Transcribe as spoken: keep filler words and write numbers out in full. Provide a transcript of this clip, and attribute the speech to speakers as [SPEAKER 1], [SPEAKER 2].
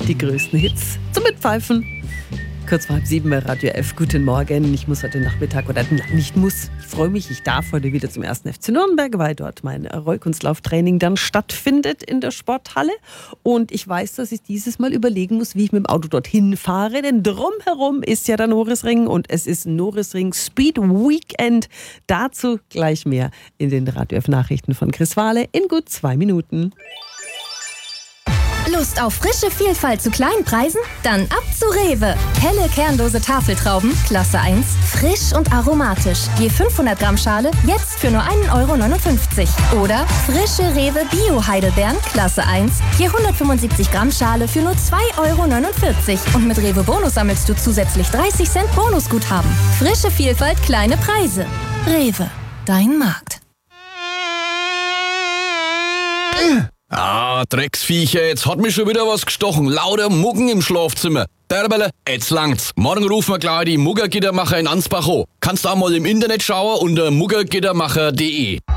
[SPEAKER 1] Die größten Hits zum Mitpfeifen. Kurz vor halb sieben bei Radio F. Guten Morgen. Ich muss heute Nachmittag, oder nicht muss, ich freue mich, ich darf heute wieder zum ersten F C Nürnberg, weil dort mein Rollkunstlauftraining dann stattfindet in der Sporthalle. Und ich weiß, dass ich dieses Mal überlegen muss, wie ich mit dem Auto dorthin fahre, denn drumherum ist ja der Norisring und es ist Norisring Speed Weekend. Dazu gleich mehr in den Radio F Nachrichten von Chris Wahle in gut zwei Minuten.
[SPEAKER 2] Lust auf frische Vielfalt zu kleinen Preisen? Dann ab zu Rewe. Helle kernlose Tafeltrauben, Klasse eins, frisch und aromatisch. Je fünfhundert Gramm Schale, jetzt für nur ein Euro neunundfünfzig. Oder frische Rewe Bio-Heidelbeeren, Klasse eins, je hundertfünfundsiebzig Gramm Schale für nur zwei Euro neunundvierzig. Und mit Rewe Bonus sammelst du zusätzlich dreißig Cent Bonusguthaben. Frische Vielfalt, kleine Preise. Rewe, dein Markt.
[SPEAKER 3] Ah, Drecksviecher, jetzt hat mich schon wieder was gestochen. Lauter Muggen im Schlafzimmer. Derbele, jetzt langt's. Morgen rufen wir gleich die Muggergittermacher in Ansbach an. Kannst auch mal im Internet schauen unter muggergittermacher punkt de.